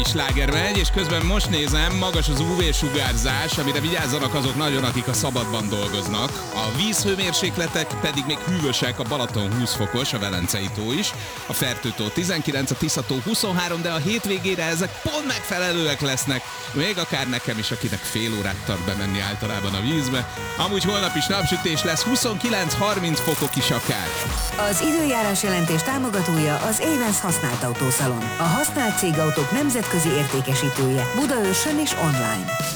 Sláger megy, és közben most nézem, magas az UV-sugárzás, amire vigyázzanak azok nagyon, akik a szabadban dolgoznak. A vízhőmérsékletek pedig még hűvösek, a Balaton 20 fokos, a Velencei tó is, a Fertő-tó 19, a Tisza-tó 23, de a hétvégére ezek pont megfelelőek lesznek, még akár nekem is, akinek fél órát tart bemenni általában a vízbe. Amúgy holnap is napsütés lesz, 29-30 fokok is akár. Az időjárás jelentés támogatója az Évensz használt autószalon. A használt cégautók nemzetközi értékesítője Budaörsön és online.